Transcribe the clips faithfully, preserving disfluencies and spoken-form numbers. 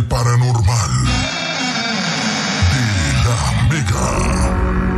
cartel paranormal de la Mega.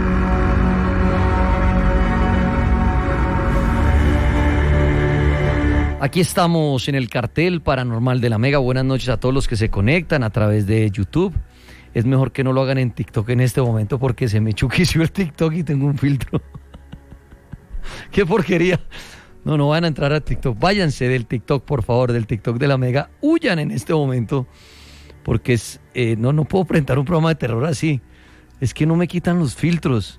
Aquí estamos en el cartel paranormal de la Mega. Buenas noches a todos los que se conectan a través de YouTube. Es mejor que no lo hagan en TikTok en este momento porque se me chuquició el TikTok y tengo un filtro. ¡Qué porquería! No, no van a entrar a TikTok. Váyanse del TikTok, por favor, del TikTok de la Mega. Huyan en este momento porque es, eh, no, no puedo presentar un programa de terror así. Es que no me quitan los filtros.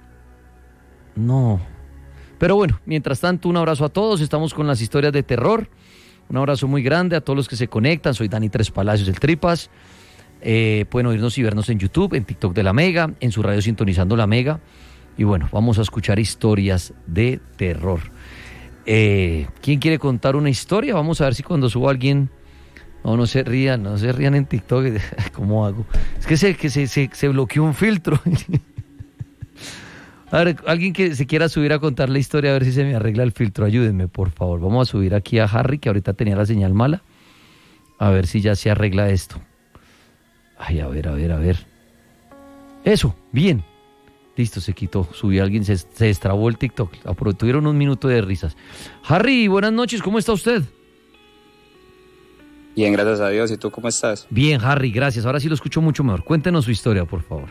No. Pero bueno, mientras tanto, un abrazo a todos. Estamos con las historias de terror. Un abrazo muy grande a todos los que se conectan. Soy Dani Tres Palacios, el Tripas. Eh, pueden oírnos y vernos en YouTube, en TikTok de la Mega, en su radio Sintonizando la Mega. Y bueno, vamos a escuchar historias de terror. Eh, ¿Quién quiere contar una historia? Vamos a ver si cuando subo a alguien... No, no se rían, no se rían en TikTok. ¿Cómo hago? Es que se, que se, se, se bloqueó un filtro. A ver, alguien que se quiera subir a contar la historia, a ver si se me arregla el filtro. Ayúdenme, por favor. Vamos a subir aquí a Harry, que ahorita tenía la señal mala. A ver si ya se arregla esto. Ay, a ver, a ver, a ver. Eso, bien. Listo, se quitó. Subí a alguien, se, se destrabó el TikTok. Tuvieron un minuto de risas. Harry, buenas noches, ¿cómo está usted? Bien, gracias a Dios. ¿Y tú cómo estás? Bien, Harry, gracias. Ahora sí lo escucho mucho mejor. Cuéntenos su historia, por favor.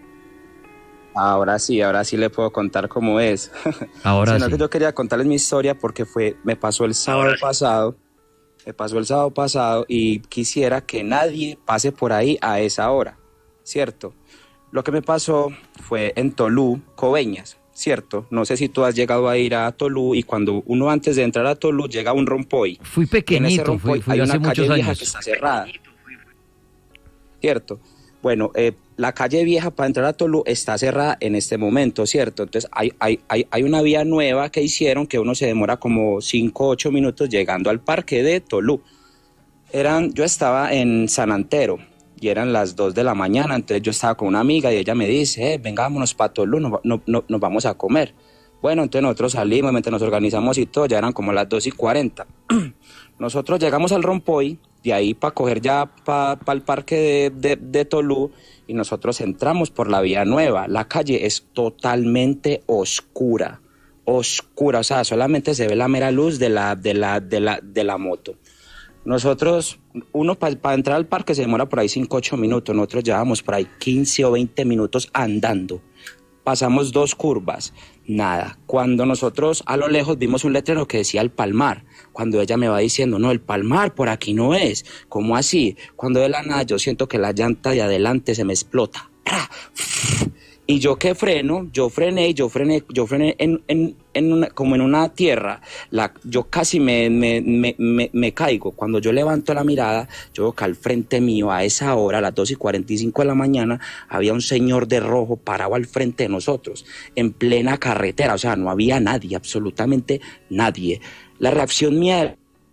Ahora sí, ahora sí le puedo contar cómo es. Ahora Sino sí. que yo quería contarles mi historia porque fue, me pasó el sábado pasado. Me pasó el sábado pasado y quisiera que nadie pase por ahí a esa hora, ¿cierto? Lo que me pasó fue en Tolú, Coveñas, ¿cierto? No sé si tú has llegado a ir a Tolú y cuando uno antes de entrar a Tolú llega a un rompoy. Fui pequeñito, en ese rompoy fui, fui hay hace una muchos calle vieja años. que está cerrada, ¿cierto? Bueno, eh, la calle vieja para entrar a Tolú está cerrada en este momento, ¿cierto? Entonces hay, hay, hay, hay una vía nueva que hicieron que uno se demora como cinco o ocho minutos llegando al parque de Tolú. Eran, yo estaba en San Antero y eran las dos de la mañana, entonces yo estaba con una amiga y ella me dice, eh, vengámonos para Tolú, no, no, no, nos vamos a comer. Bueno, entonces nosotros salimos, mientras nos organizamos y todo, ya eran como las dos y cuarenta. Nosotros llegamos al rompoy, de ahí para coger ya para pa el parque de, de, de Tolú, y nosotros entramos por la vía nueva. La calle es totalmente oscura, oscura, o sea, solamente se ve la mera luz de la, de la, de la, de la moto. Nosotros, uno para pa entrar al parque se demora por ahí cinco o ocho minutos, nosotros llevamos por ahí quince o veinte minutos andando. Pasamos dos curvas, nada. Cuando nosotros a lo lejos vimos un letrero que decía El Palmar, cuando ella me va diciendo, no, El Palmar, por aquí no es, ¿cómo así? Cuando de la nada yo siento que la llanta de adelante se me explota. Y yo que freno, yo frené, yo frené, yo frené en, en, en una, como en una tierra, la, yo casi me, me, me, me, me caigo. Cuando yo levanto la mirada, yo veo que al frente mío, a esa hora, a las dos y cuarenta y cinco de la mañana, había un señor de rojo parado al frente de nosotros, en plena carretera, o sea, no había nadie, absolutamente nadie. La reacción mía...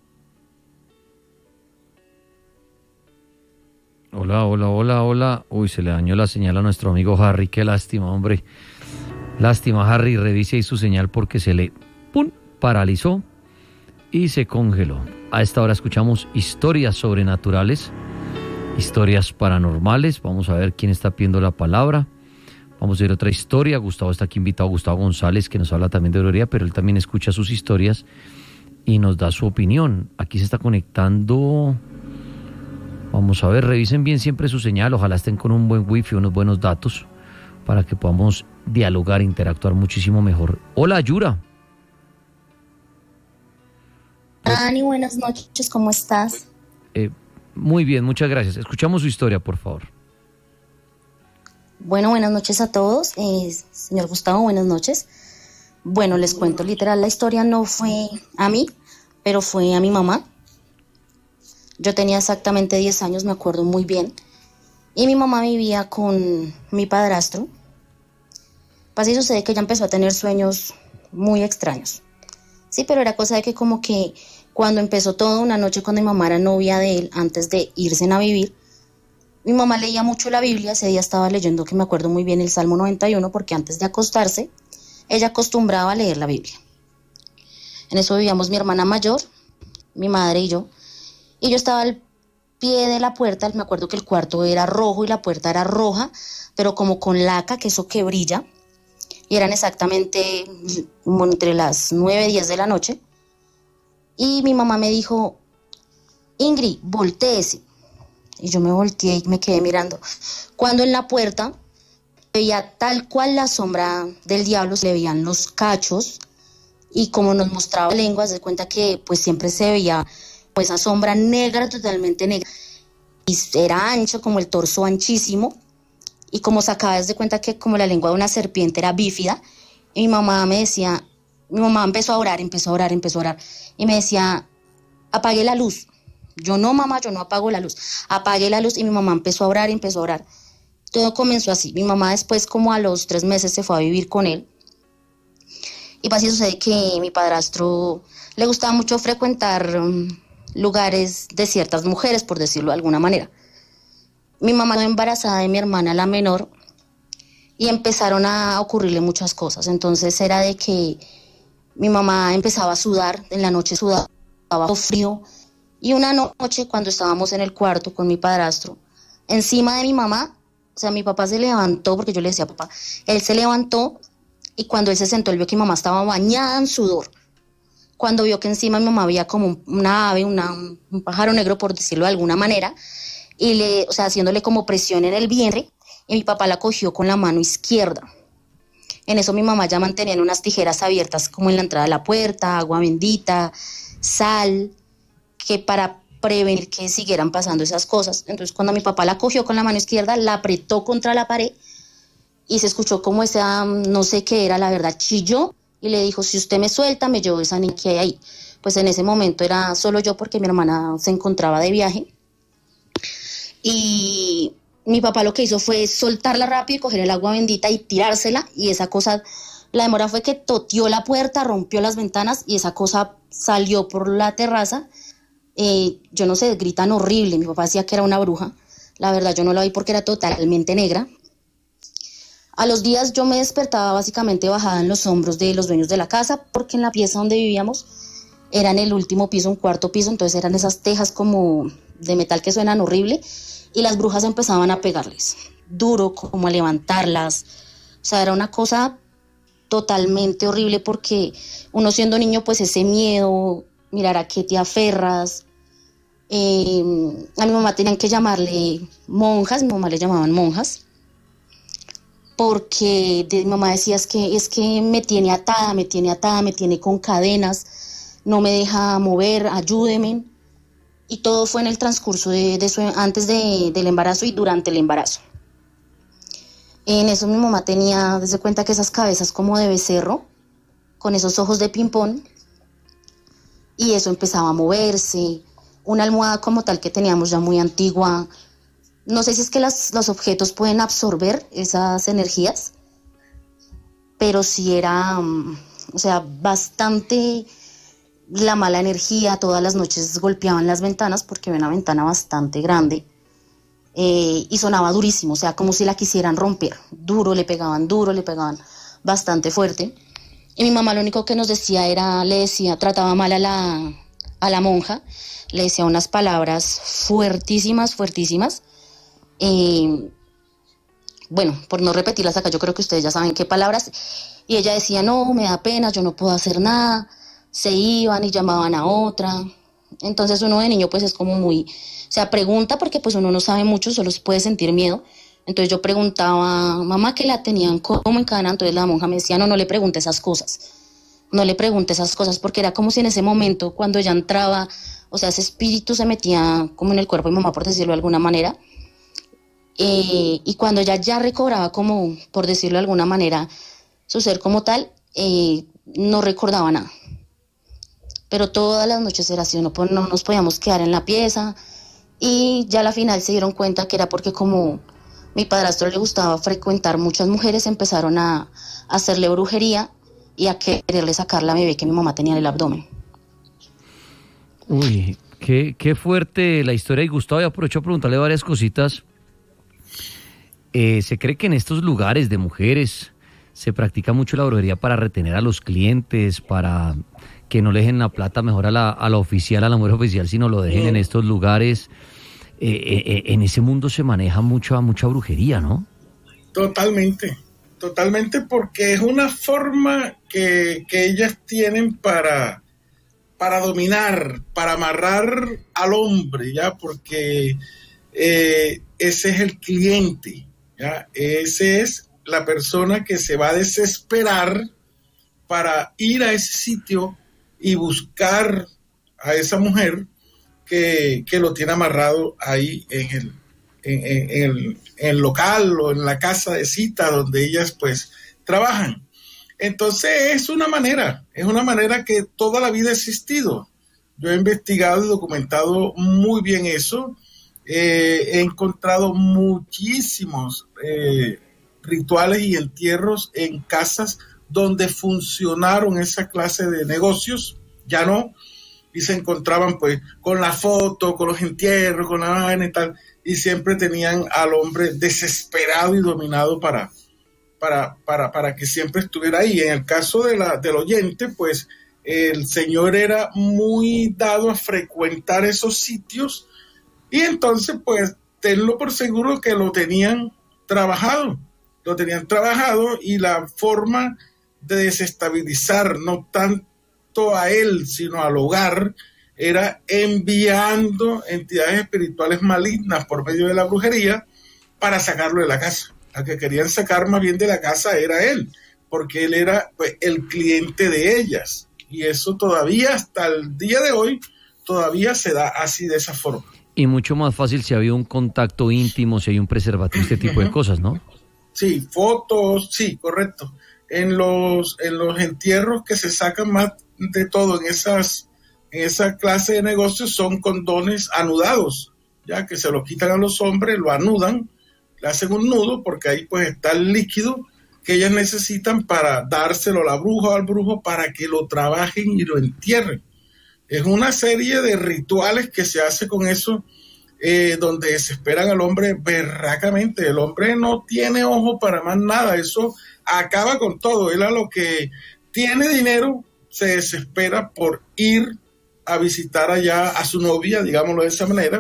Hola, hola, hola, hola. Uy, se le dañó la señal a nuestro amigo Harry. Qué lástima, hombre. Lástima, Harry. Revise ahí su señal porque se le ¡pum! Paralizó y se congeló. A esta hora escuchamos historias sobrenaturales, historias paranormales. Vamos a ver quién está pidiendo la palabra. Vamos a ver otra historia. Gustavo está aquí invitado, Gustavo González, que nos habla también de brujería, pero él también escucha sus historias y nos da su opinión. Aquí se está conectando... Vamos a ver, revisen bien siempre su señal, ojalá estén con un buen wifi, unos buenos datos, para que podamos dialogar, interactuar muchísimo mejor. Hola, Yura. Dani, buenas noches, ¿cómo estás? Eh, muy bien, muchas gracias. Escuchamos su historia, por favor. Bueno, buenas noches a todos. Eh, señor Gustavo, buenas noches. Bueno, les cuento, literal, la historia no fue a mí, pero fue a mi mamá. Yo tenía exactamente diez años, me acuerdo muy bien. Y mi mamá vivía con mi padrastro. Pasa y sucede que ella empezó a tener sueños muy extraños. Sí, pero era cosa de que como que cuando empezó todo, una noche cuando mi mamá era novia de él, antes de irse a vivir, mi mamá leía mucho la Biblia. Ese día estaba leyendo, que me acuerdo muy bien, el Salmo noventa y uno, porque antes de acostarse, ella acostumbraba a leer la Biblia. En eso vivíamos mi hermana mayor, mi madre y yo. Y yo estaba al pie de la puerta, me acuerdo que el cuarto era rojo y la puerta era roja, pero como con laca, que eso que brilla, y eran exactamente como entre las nueve y diez de la noche, y mi mamá me dijo, Ingrid, voltéese, y yo me volteé y me quedé mirando, cuando en la puerta veía tal cual la sombra del diablo, se le veían los cachos, y como nos mostraba la lengua, se da cuenta que pues siempre se veía pues, esa sombra negra, totalmente negra, y era ancho, como el torso anchísimo, y como sacaba de cuenta que como la lengua de una serpiente era bífida, y mi mamá me decía, mi mamá empezó a orar, empezó a orar, empezó a orar, y me decía, apague la luz. Yo no, mamá, yo no apago la luz. Apague la luz, y mi mamá empezó a orar, empezó a orar. Todo comenzó así. Mi mamá después, como a los tres meses, se fue a vivir con él. Y así sucede que mi padrastro le gustaba mucho frecuentar um, lugares de ciertas mujeres, por decirlo de alguna manera. Mi mamá quedó embarazada de mi hermana, la menor, y empezaron a ocurrirle muchas cosas. Entonces era de que mi mamá empezaba a sudar, en la noche sudaba frío, y una noche cuando estábamos en el cuarto con mi padrastro, encima de mi mamá, o sea, mi papá se levantó, porque yo le decía papá, él se levantó, y cuando él se sentó, él vio que mi mamá estaba bañada en sudor. Cuando vio que encima mi mamá había como una ave, una, un pájaro negro, por decirlo de alguna manera, y le, o sea, haciéndole como presión en el vientre, y mi papá la cogió con la mano izquierda. En eso mi mamá ya mantenía unas tijeras abiertas como en la entrada de la puerta, agua bendita, sal, que para prevenir que siguieran pasando esas cosas. Entonces cuando mi papá la cogió con la mano izquierda, la apretó contra la pared, y se escuchó como esa, no sé qué era, la verdad, chilló, y le dijo, si usted me suelta, me llevo esa niña que hay ahí. Pues en ese momento era solo yo, porque mi hermana se encontraba de viaje, y mi papá lo que hizo fue soltarla rápido y coger el agua bendita y tirársela, y esa cosa, la demora fue que toteó la puerta, rompió las ventanas, y esa cosa salió por la terraza. Eh, yo no sé, gritan horrible, mi papá decía que era una bruja, la verdad yo no la vi porque era totalmente negra. A los días yo me despertaba básicamente bajada en los hombros de los dueños de la casa, porque en la pieza donde vivíamos era en el último piso, un cuarto piso, entonces eran esas tejas como de metal que suenan horrible, y las brujas empezaban a pegarles duro, como a levantarlas. O sea, era una cosa totalmente horrible, porque uno siendo niño, pues ese miedo, mirar a qué te aferras. Eh, a mi mamá tenían que llamarle monjas, mi mamá le llamaban monjas, porque de, mi mamá decía es que, es que me tiene atada, me tiene atada, me tiene con cadenas, no me deja mover, ayúdeme. Y todo fue en el transcurso de, de su, antes de, del embarazo y durante el embarazo. En eso mi mamá tenía, desde cuenta que esas cabezas como de becerro, con esos ojos de ping-pong, y eso empezaba a moverse, una almohada como tal que teníamos ya muy antigua. No sé si es que las, los objetos pueden absorber esas energías, pero sí era, um, o sea, bastante la mala energía. Todas las noches golpeaban las ventanas, porque había una ventana bastante grande, eh, y sonaba durísimo, o sea, como si la quisieran romper. Duro, le pegaban duro, le pegaban bastante fuerte. Y mi mamá lo único que nos decía era, le decía, trataba mal a la, a la monja, le decía unas palabras fuertísimas, fuertísimas. Eh, bueno, por no repetirlas acá, yo creo que ustedes ya saben qué palabras. Y ella decía, no, me da pena, yo no puedo hacer nada. Se iban y llamaban a otra. Entonces uno de niño pues es como muy, o sea, pregunta, porque pues uno no sabe mucho, solo puede sentir miedo. Entonces yo preguntaba, mamá, que la tenían como en cadena. Entonces la monja me decía, no, no le pregunte esas cosas, no le pregunte esas cosas, porque era como si en ese momento, cuando ella entraba, o sea, ese espíritu se metía como en el cuerpo de mi mamá, por decirlo de alguna manera, eh, y cuando ella ya recobraba como, por decirlo de alguna manera, su ser como tal, eh, no recordaba nada. Pero todas las noches era así, no, no nos podíamos quedar en la pieza, y ya a la final se dieron cuenta que era porque como mi padrastro le gustaba frecuentar muchas mujeres, empezaron a, a hacerle brujería y a quererle sacar la bebé que mi mamá tenía en el abdomen. Uy, qué, qué fuerte la historia. Y Gustavo, y aprovecho a preguntarle varias cositas. Eh, se cree que en estos lugares de mujeres se practica mucho la brujería para retener a los clientes, para que no le dejen la plata mejor a la, a la oficial, a la mujer oficial, sino lo dejen en estos lugares. eh, eh, en ese mundo se maneja mucha, mucha brujería, ¿no? Totalmente, totalmente, porque es una forma que, que ellas tienen para, para dominar, para amarrar al hombre, ¿ya? Porque eh, ese es el cliente, ¿ya? Ese es la persona que se va a desesperar para ir a ese sitio y buscar a esa mujer que, que lo tiene amarrado ahí en el, en, en, en, el, en el local o en la casa de cita donde ellas pues trabajan. Entonces es una manera, es una manera que toda la vida ha existido. Yo he investigado y documentado muy bien eso. Eh, he encontrado muchísimos eh, rituales y entierros en casas donde funcionaron esa clase de negocios, ya no, y se encontraban pues con la foto, con los entierros, con la vaina y tal, y siempre tenían al hombre desesperado y dominado para, para, para, para que siempre estuviera ahí. En el caso de la, del oyente, pues el señor era muy dado a frecuentar esos sitios, y entonces pues tenlo por seguro que lo tenían trabajado, lo tenían trabajado y la forma de desestabilizar no tanto a él, sino al hogar, era enviando entidades espirituales malignas por medio de la brujería para sacarlo de la casa. Al que querían sacar más bien de la casa era él, porque él era pues, el cliente de ellas. Y eso todavía, hasta el día de hoy, todavía se da así, de esa forma. Y mucho más fácil si ha habido un contacto íntimo, si hay un preservativo, este tipo de cosas, ¿no? Sí, fotos, sí, correcto. En los, en los entierros que se sacan más de todo en esas, en esa clase de negocios son condones anudados, ya que se los quitan a los hombres, lo anudan, le hacen un nudo porque ahí pues está el líquido que ellas necesitan para dárselo a la bruja o al brujo para que lo trabajen y lo entierren. Es una serie de rituales que se hace con eso, eh, donde desesperan al hombre berracamente. El hombre no tiene ojo para más nada, eso acaba con todo. Él a lo que tiene dinero se desespera por ir a visitar allá a su novia, digámoslo de esa manera,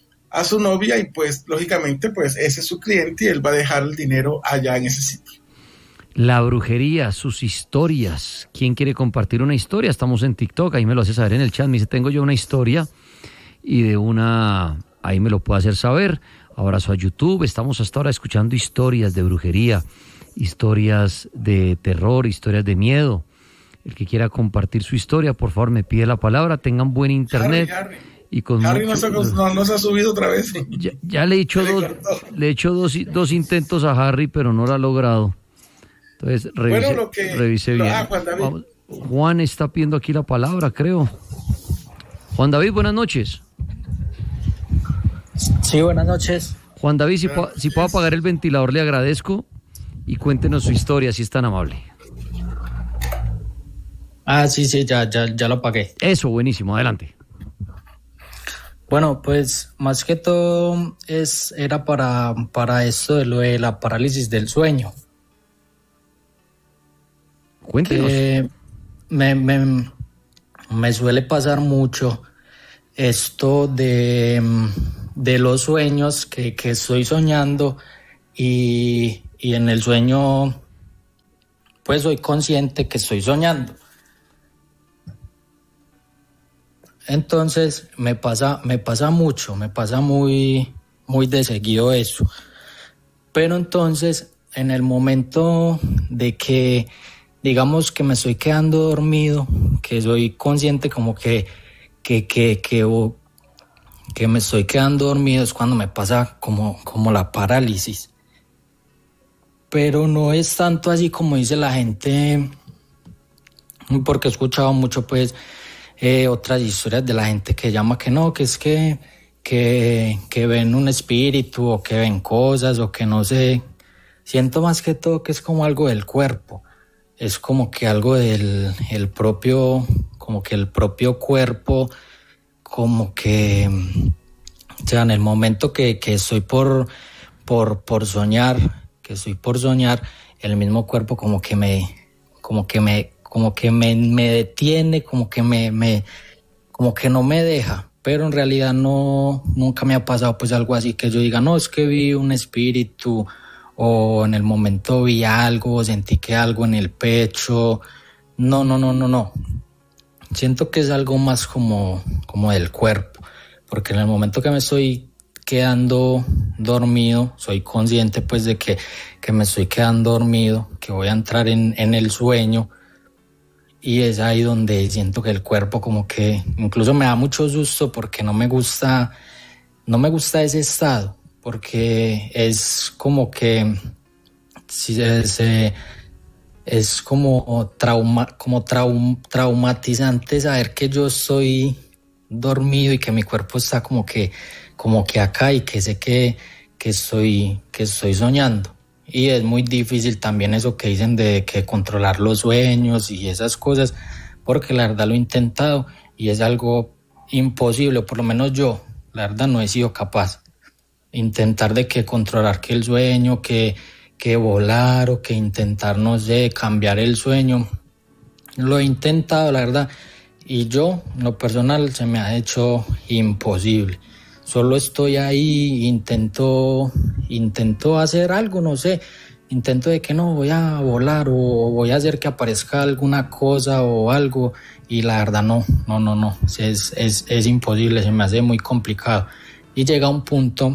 a su novia, y pues lógicamente pues ese es su cliente y él va a dejar el dinero allá en ese sitio. La brujería, sus historias. ¿Quién quiere compartir una historia? Estamos en TikTok, ahí me lo hace saber en el chat. Me dice, tengo yo una historia y de una, ahí me lo puede hacer saber. Abrazo a YouTube. Estamos hasta ahora escuchando historias de brujería, historias de terror, historias de miedo. El que quiera compartir su historia, por favor, me pide la palabra. Tengan buen internet. Harry, Harry. Y con Harry mucho, no, se, no, no se ha subido otra vez. Ya, ya le he hecho, dos, le he hecho dos, dos intentos a Harry, pero no lo ha logrado. Entonces, revise, bueno, lo que, revise bien. Ah, Juan David. Vamos, Juan está pidiendo aquí la palabra, creo. Juan David, buenas noches. Sí, buenas noches. Juan David, si, pu- si puedo apagar el ventilador, le agradezco. Y cuéntenos su historia, si es tan amable. Ah, sí, sí, ya, ya, ya lo apagué. Eso, buenísimo, adelante. Bueno, pues más que todo es, era para, para esto de lo de la parálisis del sueño. Cuéntenos. Que me, me, me suele pasar mucho esto de, de los sueños que, que estoy soñando y, y en el sueño pues soy consciente que estoy soñando. Entonces me pasa, me pasa mucho, me pasa muy, muy de seguido eso. Pero entonces, en el momento de que, digamos que me estoy quedando dormido, que soy consciente como que, que, que, que, que, que me estoy quedando dormido, es cuando me pasa como, como la parálisis. Pero no es tanto así como dice la gente, porque he escuchado mucho pues Eh, otras historias de la gente que llama que no, que es que, que, que ven un espíritu o que ven cosas o que no sé. Siento más que todo que es como algo del cuerpo. Es como que algo del el propio, como que el propio cuerpo, como que, o sea, en el momento que, que estoy por, por, por soñar, que estoy por soñar, el mismo cuerpo como que me, como que me como que me, me detiene, como que me, me, como que no me deja, pero en realidad no, nunca me ha pasado pues algo así que yo diga, no, es que vi un espíritu, o en el momento vi algo, o sentí que algo en el pecho. No, no, no, no, no. Siento que es algo más como, como del cuerpo, porque en el momento que me estoy quedando dormido, soy consciente pues de que, que me estoy quedando dormido, que voy a entrar en, en el sueño, y es ahí donde siento que el cuerpo como que incluso me da mucho susto, porque no me gusta, no me gusta ese estado, porque es como que si se, se es como trauma, como traum, traumatizante saber que yo estoy dormido y que mi cuerpo está como que, como que acá, y que sé que, que estoy, que estoy soñando. Y es muy difícil también eso que dicen de que controlar los sueños y esas cosas, porque la verdad lo he intentado y es algo imposible, por lo menos yo, la verdad no he sido capaz. Intentar de que controlar que el sueño, que que volar, o que intentar, no sé, cambiar el sueño. Lo he intentado, la verdad, y yo, en lo personal, se me ha hecho imposible. Solo estoy ahí, intento, intento hacer algo, no sé, intento de que no, voy a volar, o voy a hacer que aparezca alguna cosa o algo, y la verdad no, no, no, no, es, es, es imposible, se me hace muy complicado. Y llega un punto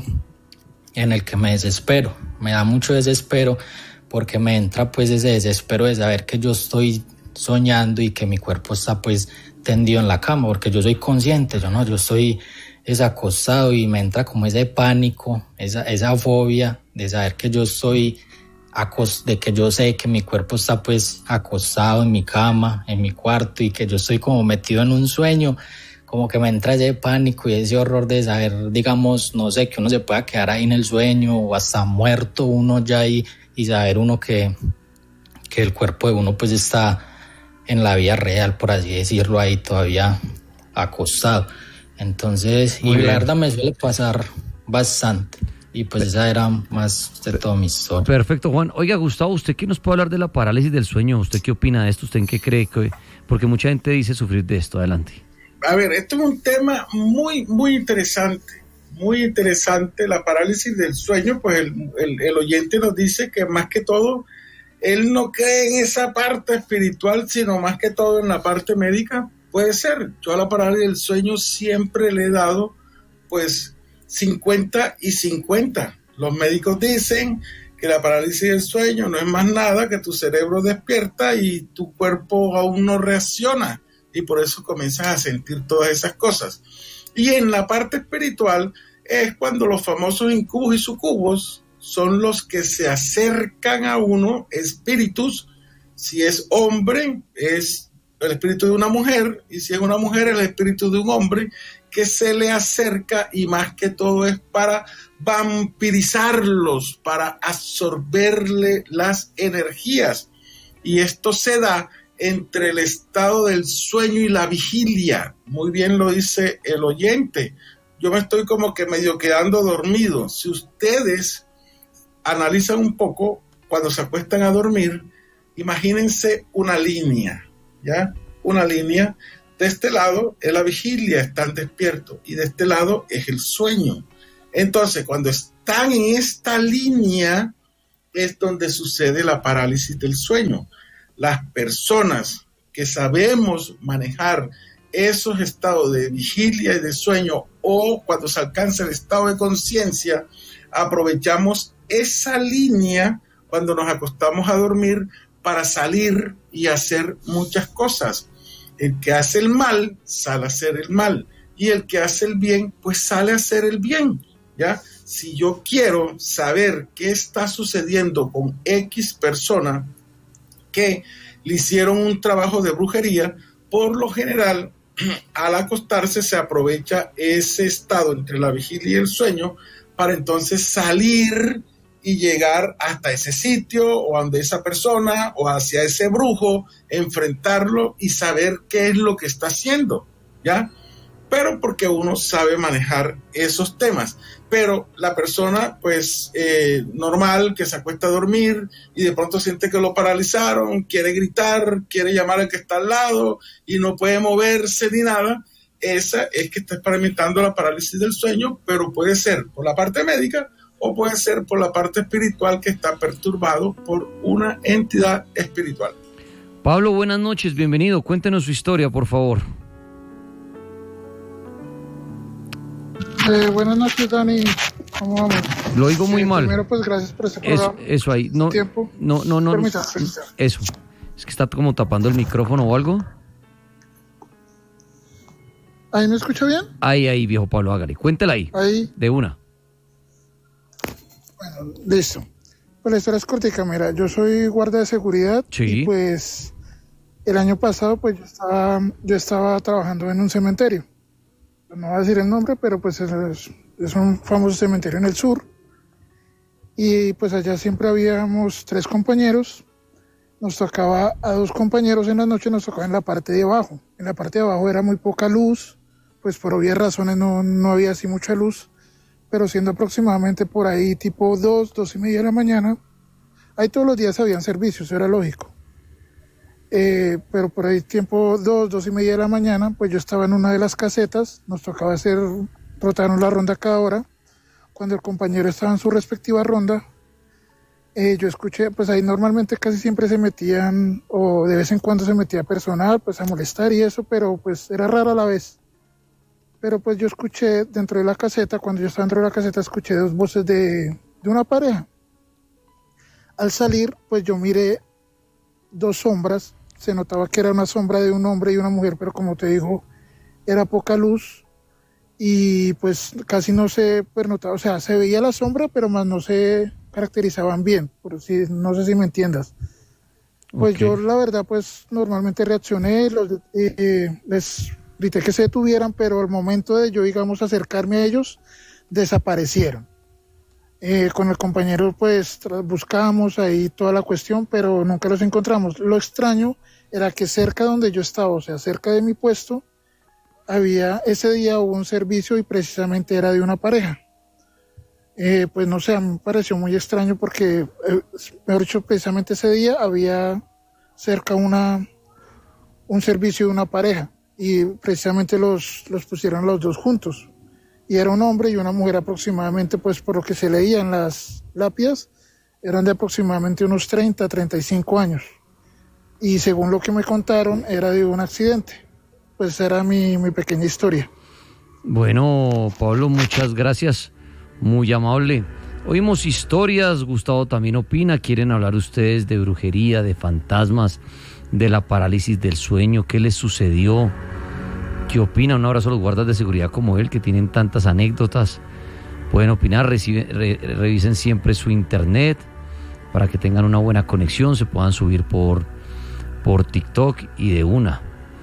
en el que me desespero, me da mucho desespero, porque me entra pues ese desespero de saber que yo estoy soñando y que mi cuerpo está pues tendido en la cama, porque yo soy consciente, yo no, yo estoy es acostado, y me entra como ese pánico, esa, esa fobia de saber que yo estoy acost- de que yo sé que mi cuerpo está pues acostado en mi cama, en mi cuarto, y que yo estoy como metido en un sueño. Como que me entra ese pánico y ese horror de saber, digamos, no sé, que uno se pueda quedar ahí en el sueño, o hasta muerto uno ya ahí, y saber uno que, que el cuerpo de uno pues está en la vida real, por así decirlo, ahí todavía acostado. Entonces, Muy y bien. la verdad me suele pasar bastante, y pues esa era más de toda mi historia. Perfecto, Juan. Oiga, Gustavo, ¿usted qué nos puede hablar de la parálisis del sueño? ¿Usted qué opina de esto? ¿Usted en qué cree? que Porque mucha gente dice sufrir de esto. Adelante. A ver, esto es un tema muy, muy interesante, muy interesante, la parálisis del sueño. Pues el, el, el oyente nos dice que más que todo, él no cree en esa parte espiritual, sino más que todo en la parte médica. Puede ser, yo a la parálisis del sueño siempre le he dado, pues, cincuenta y cincuenta. Los médicos dicen que la parálisis del sueño no es más nada que tu cerebro despierta y tu cuerpo aún no reacciona, y por eso comienzas a sentir todas esas cosas. Y en la parte espiritual es cuando los famosos incubos y sucubos son los que se acercan a uno, espíritus. Si es hombre, es el espíritu de una mujer, y si es una mujer, el espíritu de un hombre, que se le acerca, y más que todo es para vampirizarlos, para absorberle las energías. Y esto se da entre el estado del sueño y la vigilia. Muy bien lo dice el oyente. Yo me estoy como que medio quedando dormido. Si ustedes analizan un poco, cuando se acuestan a dormir, imagínense una línea, ¿ya? Una línea. De este lado es la vigilia, están despiertos, y de este lado es el sueño. Entonces, cuando están en esta línea, es donde sucede la parálisis del sueño. Las personas que sabemos manejar esos estados de vigilia y de sueño, o cuando se alcanza el estado de conciencia, aprovechamos esa línea cuando nos acostamos a dormir para salir y hacer muchas cosas. El que hace el mal sale a hacer el mal, y el que hace el bien pues sale a hacer el bien, ¿ya? Si yo quiero saber qué está sucediendo con X persona que le hicieron un trabajo de brujería, por lo general al acostarse se aprovecha ese estado entre la vigilia y el sueño para entonces salir y llegar hasta ese sitio, o donde esa persona, o hacia ese brujo, enfrentarlo y saber qué es lo que está haciendo, ¿ya? Pero porque uno sabe manejar esos temas. Pero la persona, pues, eh, normal, que se acuesta a dormir y de pronto siente que lo paralizaron, quiere gritar, quiere llamar al que está al lado y no puede moverse ni nada, esa es que está experimentando la parálisis del sueño, pero puede ser por la parte médica o puede ser por la parte espiritual, que está perturbado por una entidad espiritual. Pablo, buenas noches, bienvenido. Cuéntenos su historia, por favor. Eh, buenas noches, Dani. ¿Cómo vamos? Lo oigo muy eh, mal. Primero, pues gracias por este Eso, programa. eso ahí. No, Tiempo. no, no, no. Permítame, permítame. Eso. Es que está como tapando el micrófono o algo. ¿Ahí me escucha bien? Ahí, ahí, viejo Pablo, hágale. Cuéntela ahí. Ahí. De una. Bueno, listo. Pues la historia es cortica. Mira, yo soy guardia de seguridad. Sí. Y pues el año pasado, pues yo estaba, yo estaba trabajando en un cementerio. No voy a decir el nombre, pero pues es, es un famoso cementerio en el sur. Y pues allá siempre habíamos tres compañeros. Nos tocaba a dos compañeros en la noche, nos tocaba en la parte de abajo. En la parte de abajo era muy poca luz, pues por obvias razones no, no había así mucha luz, pero siendo aproximadamente por ahí tipo dos, dos y media de la mañana, ahí todos los días habían servicios, era lógico. Eh, pero por ahí tiempo dos, dos y media de la mañana, pues yo estaba en una de las casetas, nos tocaba hacer, rotarnos la ronda cada hora. Cuando el compañero estaba en su respectiva ronda, eh, yo escuché, pues ahí normalmente casi siempre se metían, o de vez en cuando se metía personal, pues a molestar y eso, pero pues era raro a la vez. Pero pues yo escuché dentro de la caseta, cuando yo estaba dentro de la caseta, escuché dos voces de, de una pareja. Al salir, pues yo miré dos sombras, se notaba que era una sombra de un hombre y una mujer, pero como te digo, era poca luz y pues casi no se notaba, o sea, se veía la sombra, pero más no se caracterizaban bien, por si, no sé si me entiendas. Pues okay. Yo la verdad pues normalmente reaccioné, los, eh, eh, les grité que se detuvieran, pero al momento de yo digamos acercarme a ellos, desaparecieron. Eh, con el compañero pues buscamos ahí toda la cuestión, pero nunca los encontramos. Lo extraño era que cerca donde yo estaba, o sea, cerca de mi puesto, había ese día hubo un servicio y precisamente era de una pareja. Eh, pues no sé, a mí me pareció muy extraño porque, eh, mejor dicho, precisamente ese día había cerca una, un servicio de una pareja y precisamente los, los pusieron los dos juntos. Y era un hombre y una mujer aproximadamente, pues por lo que se leía en las lápidas, eran de aproximadamente unos treinta, treinta y cinco años. Y según lo que me contaron, era de un accidente. Pues era mi, mi pequeña historia. Bueno, Pablo, muchas gracias. Muy amable. Oímos historias, Gustavo también opina. ¿Quieren hablar ustedes de brujería, de fantasmas, de la parálisis del sueño? ¿Qué les sucedió? ¿Qué opina? Un abrazo a los guardas de seguridad como él, que tienen tantas anécdotas. Pueden opinar, recibe, re, revisen siempre su internet para que tengan una buena conexión, se puedan subir por, por TikTok y de una.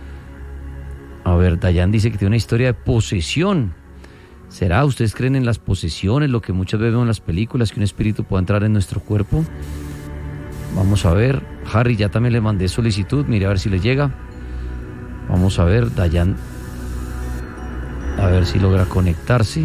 A ver, Dayan dice que tiene una historia de posesión. ¿Será? ¿Ustedes creen en las posesiones, lo que muchas veces vemos en las películas, que un espíritu pueda entrar en nuestro cuerpo? Vamos a ver. Harry, ya también le mandé solicitud, mire a ver si le llega. Vamos a ver, Dayan. A ver si logra conectarse.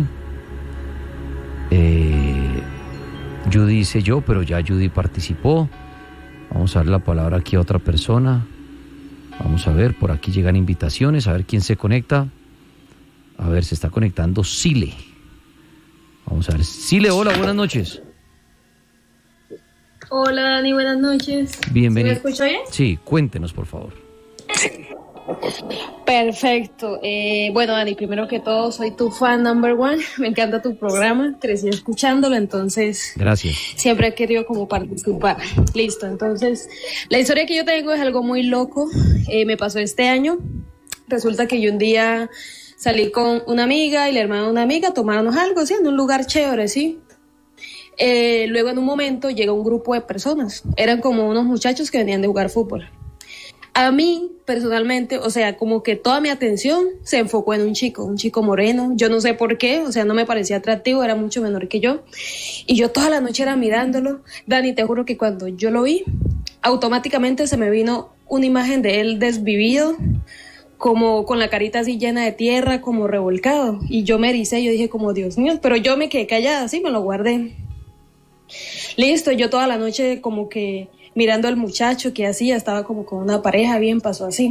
Eh, Judy dice yo, pero ya Judy participó. Vamos a dar la palabra aquí a otra persona. Vamos a ver, por aquí llegan invitaciones, a ver quién se conecta. A ver, se está conectando Sile. Vamos a ver. Sile, hola, buenas noches. Hola, Dani, buenas noches. Bienvenido. ¿Me escucha bien? Sí, cuéntenos, por favor. Perfecto. Eh, bueno, Dani, primero que todo, soy tu fan number one. Me encanta tu programa. Crecí escuchándolo, entonces... Gracias. Siempre he querido como participar. Listo, entonces, la historia que yo tengo es algo muy loco. Eh, me pasó este año. Resulta que yo un día salí con una amiga y la hermana de una amiga, tomáramos algo, ¿sí? En un lugar chévere, ¿sí? Eh, luego en un momento llega un grupo de personas. Eran como unos muchachos que venían de jugar fútbol. A mí, personalmente, o sea, como que toda mi atención se enfocó en un chico, un chico moreno. Yo no sé por qué, o sea, no me parecía atractivo, era mucho menor que yo. Y yo toda la noche era mirándolo. Dani, te juro que cuando yo lo vi, automáticamente se me vino una imagen de él desvivido, como con la carita así llena de tierra, como revolcado. Y yo me ericé, yo dije como, Dios mío, pero yo me quedé callada, así me lo guardé. Listo, yo toda la noche como que mirando al muchacho que hacía, estaba como con una pareja, bien, pasó así.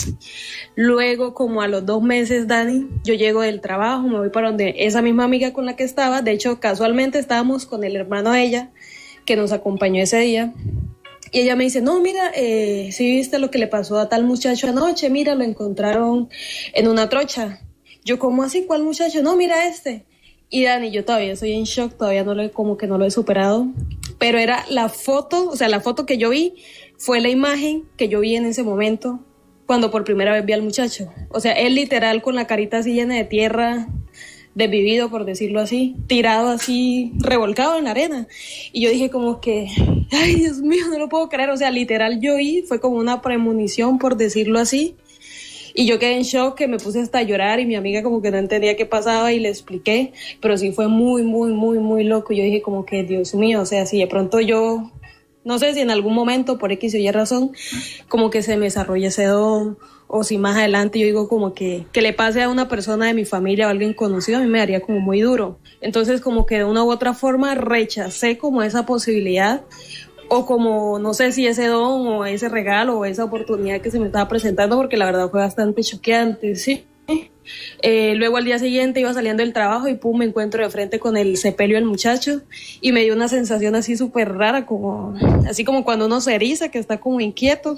Luego, como a los dos meses, Dani, yo llego del trabajo, me voy para donde esa misma amiga con la que estaba. De hecho, casualmente estábamos con el hermano de ella, que nos acompañó ese día. Y ella me dice, no, mira, eh, ¿sí viste lo que le pasó a tal muchacho anoche? Mira, lo encontraron en una trocha. Yo, ¿cómo así? ¿Cuál muchacho? No, mira este. Y Dani, yo todavía estoy en shock, todavía no lo, como que no lo he superado. Pero era la foto, o sea, la foto que yo vi fue la imagen que yo vi en ese momento cuando por primera vez vi al muchacho. O sea, él literal con la carita así llena de tierra, desvivido, por decirlo así, tirado así, revolcado en la arena. Y yo dije como que, ay, Dios mío, no lo puedo creer. O sea, literal yo vi, fue como una premonición, por decirlo así. Y yo quedé en shock, que me puse hasta a llorar y mi amiga como que no entendía qué pasaba y le expliqué. Pero sí fue muy, muy, muy, muy loco. Yo dije como que, Dios mío, o sea, si de pronto yo, no sé si en algún momento, por X o Y razón, como que se me desarrolla ese don, o si más adelante yo digo como que, que le pase a una persona de mi familia o a alguien conocido, a mí me daría como muy duro. Entonces como que de una u otra forma rechacé como esa posibilidad, o como no sé si ese don o ese regalo o esa oportunidad que se me estaba presentando, porque la verdad fue bastante choqueante, sí. Eh, luego al día siguiente iba saliendo del trabajo y pum, me encuentro de frente con el sepelio del muchacho y me dio una sensación así súper rara, como, así como cuando uno se eriza, que está como inquieto.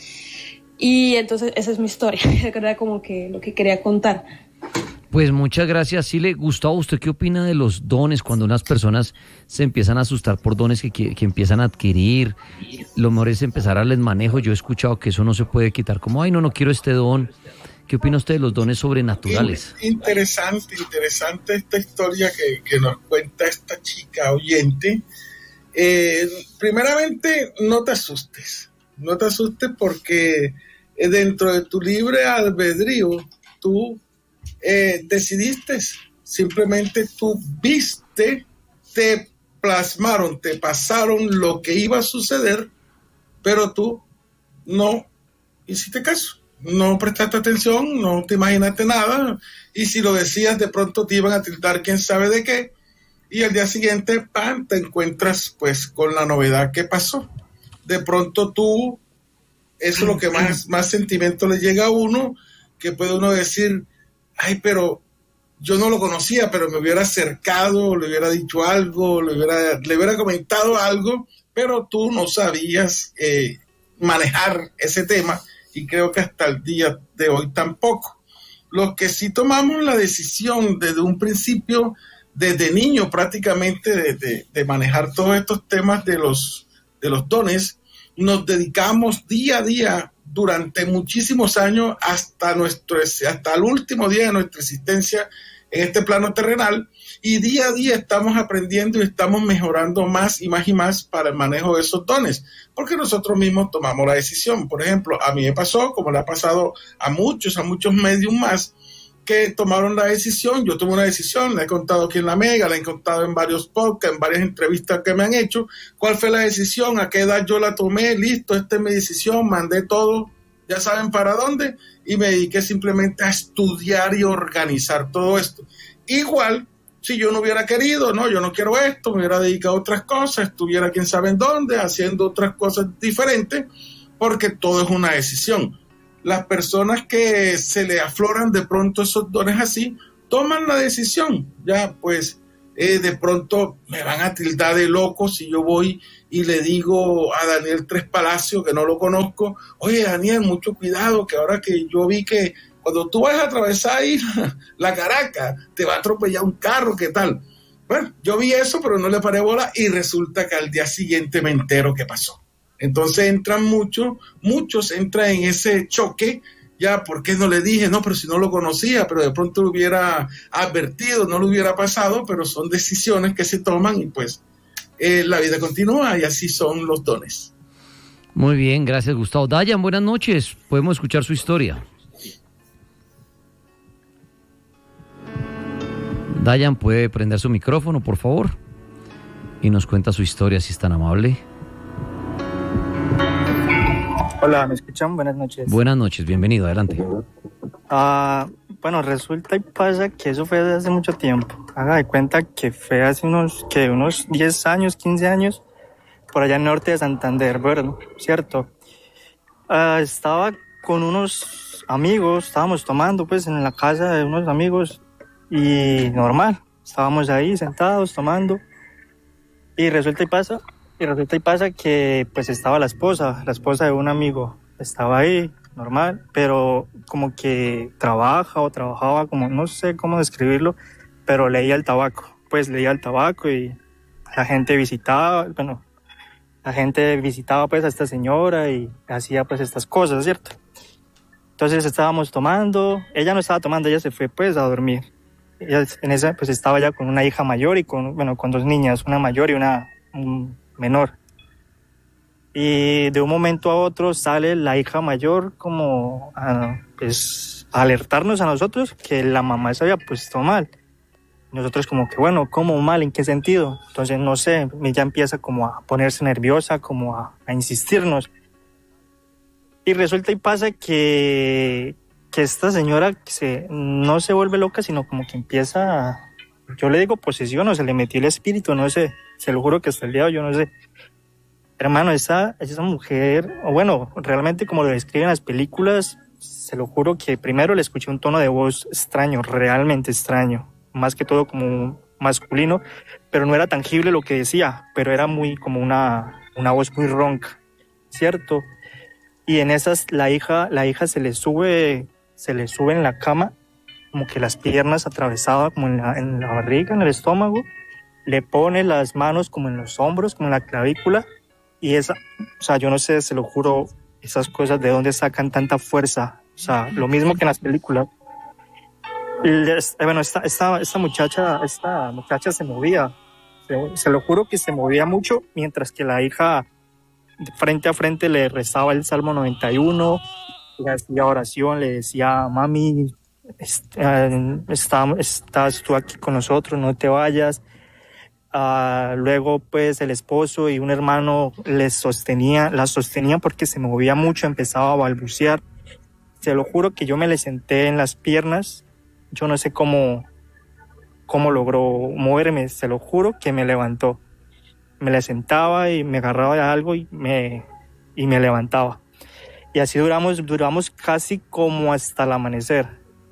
Y entonces esa es mi historia, era como que lo que quería contar. Pues muchas gracias, Sile. Gustavo, ¿usted qué opina de los dones cuando unas personas se empiezan a asustar por dones que, que, que empiezan a adquirir? Lo mejor es empezar a darles manejo. Yo he escuchado que eso no se puede quitar, como, ay, no, no quiero este don. ¿Qué opina usted de los dones sobrenaturales? Interesante, interesante esta historia que, que nos cuenta esta chica oyente. Eh, primeramente, no te asustes. No te asustes porque dentro de tu libre albedrío, tú eh, decidiste, simplemente tú viste, te plasmaron, te pasaron lo que iba a suceder, pero tú no hiciste caso. No prestaste atención, no te imaginaste nada, y si lo decías de pronto te iban a tildar quién sabe de qué, y al día siguiente, ¡pam!, te encuentras pues con la novedad que pasó. De pronto tú, eso es lo que más, más sentimiento le llega a uno, que puede uno decir, ay, pero yo no lo conocía, pero me hubiera acercado, le hubiera dicho algo, le hubiera, le hubiera comentado algo, pero tú no sabías eh, manejar ese tema, y creo que hasta el día de hoy tampoco. Los que sí tomamos la decisión desde un principio, desde niño prácticamente, de, de, de manejar todos estos temas de los, de los dones, nos dedicamos día a día durante muchísimos años hasta, nuestro, hasta el último día de nuestra existencia en este plano terrenal, y día a día estamos aprendiendo y estamos mejorando más y más y más para el manejo de esos dones, porque nosotros mismos tomamos la decisión. Por ejemplo, a mí me pasó, como le ha pasado a muchos, a muchos medios más, que tomaron la decisión. Yo tomé una decisión, la he contado aquí en La Mega, la he contado en varios podcasts, en varias entrevistas que me han hecho. ¿Cuál fue la decisión? ¿A qué edad yo la tomé? Listo, esta es mi decisión, mandé todo, ya saben para dónde, y me dediqué simplemente a estudiar y organizar todo esto. Igual, si yo no hubiera querido, no, yo no quiero esto, me hubiera dedicado a otras cosas, estuviera quién sabe en dónde, haciendo otras cosas diferentes, porque todo es una decisión. Las personas que se le afloran de pronto esos dones así, toman la decisión, ya pues eh, de pronto me van a tildar de loco si yo voy y le digo a Daniel Tres Palacios, que no lo conozco, oye Daniel, mucho cuidado, que ahora que yo vi que cuando tú vas a atravesar ahí la Caracas, te va a atropellar un carro, ¿qué tal? Bueno, yo vi eso, pero no le paré bola, y resulta que al día siguiente me entero qué pasó. Entonces entran muchos, muchos entran en ese choque, ya, ¿por qué no le dije? No, pero si no lo conocía, pero de pronto lo hubiera advertido, no lo hubiera pasado, pero son decisiones que se toman y pues eh, la vida continúa, y así son los dones. Muy bien, gracias Gustavo. Dayan, buenas noches, podemos escuchar su historia. Dayan, ¿puede prender su micrófono, por favor? Y nos cuenta su historia, si es tan amable. Hola, ¿me escuchan? Buenas noches. Buenas noches, bienvenido, adelante. Uh, bueno, resulta y pasa que eso fue hace mucho tiempo. Haga de cuenta que fue hace unos, que unos diez años, quince años, por allá en norte de Santander, ¿verdad? ¿Cierto? Uh, estaba con unos amigos, estábamos tomando pues en la casa de unos amigos y normal, estábamos ahí sentados tomando y resulta y pasa, y resulta y pasa que pues estaba la esposa, la esposa de un amigo, estaba ahí normal, pero como que trabaja o trabajaba, como no sé cómo describirlo, pero leía el tabaco, pues leía el tabaco y la gente visitaba, bueno, la gente visitaba pues a esta señora y hacía pues estas cosas, ¿cierto? Entonces estábamos tomando, ella no estaba tomando, ella se fue pues a dormir. Ella en esa pues estaba ya con una hija mayor y con, bueno, con dos niñas, una mayor y una un menor. Y de un momento a otro sale la hija mayor como a, pues, a alertarnos a nosotros que la mamá se había puesto mal. Nosotros como que, bueno, ¿cómo mal? ¿En qué sentido? Entonces, no sé, ella empieza como a ponerse nerviosa, como a, a insistirnos. Y resulta y pasa que, que esta señora se, no se vuelve loca, sino como que empieza, a, yo le digo posesión o se le metió el espíritu, no sé, se lo juro que hasta el día de hoy yo no sé. Hermano, esa, esa mujer, o bueno, realmente como lo describen las películas, se lo juro que primero le escuché un tono de voz extraño, realmente extraño, más que todo como masculino, pero no era tangible lo que decía, pero era muy como una, una voz muy ronca, ¿cierto? Y en esas la hija, la hija se le sube, se le sube en la cama, como que las piernas atravesadas como en la, en la barriga, en el estómago, le pone las manos como en los hombros, como en la clavícula. Y esa, o sea, yo no sé, se lo juro, esas cosas de dónde sacan tanta fuerza. O sea, lo mismo que en las películas. Les, eh, bueno, esta, esta, esta muchacha, esta muchacha se movía. Se, se lo juro que se movía mucho, mientras que la hija frente a frente le rezaba el Salmo noventa y uno, le hacía oración, le decía, mami, está, está, estás tú aquí con nosotros, no te vayas. Uh, luego pues el esposo y un hermano les sostenía, la sostenían porque se movía mucho, empezaba a balbucear. Se lo juro que yo me le senté en las piernas, yo no sé cómo, cómo logró moverme, se lo juro que me levantó. Me le sentaba y me agarraba de algo y me, y me levantaba. Y así duramos, duramos casi como hasta el amanecer.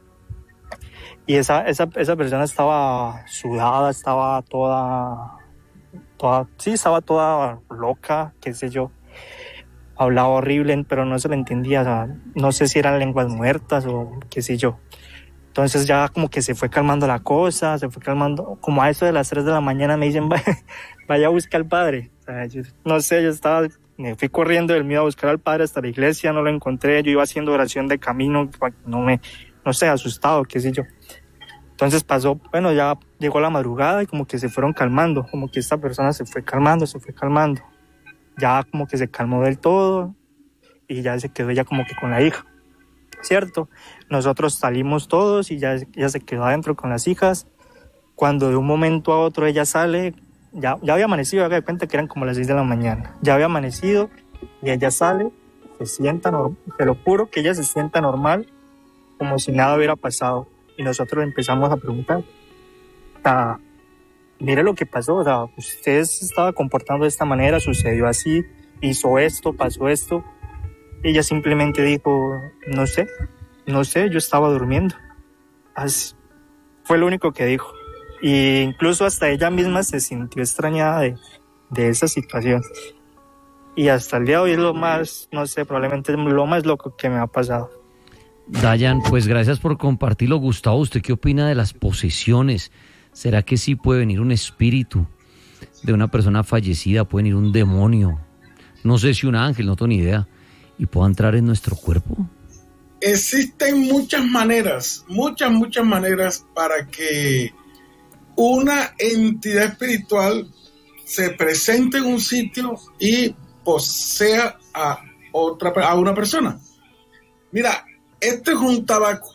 Y esa, esa, esa persona estaba sudada, estaba toda, toda, sí, estaba toda loca, qué sé yo. Hablaba horrible, pero no se le entendía, o sea, no sé si eran lenguas muertas o qué sé yo. Entonces ya como que se fue calmando la cosa, se fue calmando, como a eso de las tres de la mañana me dicen, vaya, vaya a buscar al padre. O sea, yo, no sé, yo estaba, me fui corriendo del miedo a buscar al padre hasta la iglesia, no lo encontré, yo iba haciendo oración de camino, no me, no sé, asustado, qué sé yo. Entonces pasó, bueno, ya llegó la madrugada y como que se fueron calmando, como que esta persona se fue calmando, se fue calmando. Ya como que se calmó del todo y ya se quedó ya como que con la hija, ¿cierto? Nosotros salimos todos y ya, ya se quedó adentro con las hijas. Cuando de un momento a otro ella sale, ya, ya había amanecido, haga de cuenta que eran como las seis de la mañana. Ya había amanecido y ella sale, se sienta normal, te lo juro que ella se sienta normal, como si nada hubiera pasado. Y nosotros empezamos a preguntar, ah, mire lo que pasó, o sea, usted se estaba comportando de esta manera, sucedió así, hizo esto, pasó esto. Ella simplemente dijo, no sé, no sé, yo estaba durmiendo. Así, fue lo único que dijo. Y incluso hasta ella misma se sintió extrañada de, de esa situación. Y hasta el día de hoy es lo más, no sé, probablemente es lo más loco que me ha pasado. Dayan, pues gracias por compartirlo. Gustavo, ¿usted qué opina de las posesiones? ¿Será que sí puede venir un espíritu de una persona fallecida? ¿Puede venir un demonio? No sé si un ángel, no tengo ni idea. ¿Y pueda entrar en nuestro cuerpo? Existen muchas maneras, muchas, muchas maneras para que una entidad espiritual se presente en un sitio y posea a otra, a una persona. Mira, este es un tabaco.